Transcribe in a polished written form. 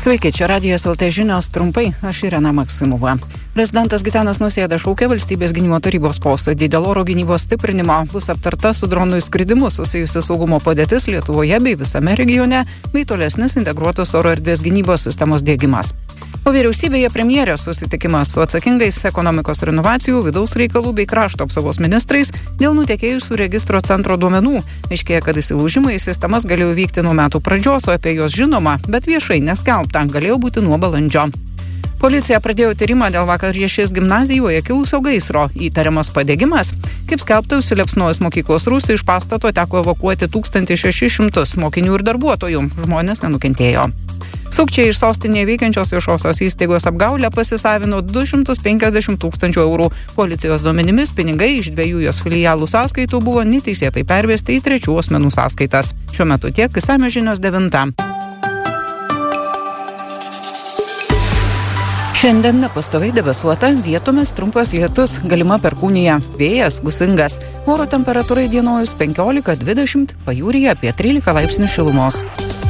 Sveiki, čia Radijas LT žinios trumpai, aš Irena Maksimova. Prezidentas Gitanas Nausėda šaukia valstybės gynimo tarybos posėdį dėl oro gynybos stiprinimo. Bus aptarta su dronų įskridimu susijusi saugumo padėtis Lietuvoje bei visame regione, bei tolesnis integruotos oro erdvės gynybos sistemos diegimas. O vyriausybėje premjerės susitikimas su atsakingais ekonomikos ir inovacijų, vidaus reikalų bei krašto apsaugos ministrais dėl nutekėjusių registro centro duomenų. Aiškėja, kad įsilaužimai į sistemas galėjo vykti nuo metų pradžios, o apie juos žinoma, bet viešai neskelbta, galėjo būti nuo balandžio. Policija pradėjo tyrimą dėl Vakariešės gimnazijoje kilusio gaisro. Įtariamas padegimas. Kaip skelbta, užsiliepsnojus mokyklos rūsiui iš pastato teko evakuoti 1600 mokinių ir darbuotojų. Žmonės nenukentėjo. Sukčiai iš sostinėje veikiančios viešosios įstaigos apgaulę pasisavino 250 000 eurų. Policijos duomenimis pinigai iš 2 jos filialų sąskaitų buvo neteisėtai pervesti į 3 asmenų sąskaitas. Šiuo metu tiek, išsamios žinios 9. Šiandien nepastoviai debesuota, vietomis trumpas lietus, galima perkūnija, vėjas gūsingas. Oro temperatūra įdienojus 15-20, pajūryje apie 13 laipsnių šilumos.